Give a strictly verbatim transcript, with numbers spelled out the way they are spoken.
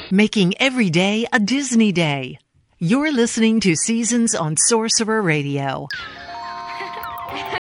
making every day a Disney day. You're listening to Seasons on Sorcerer Radio.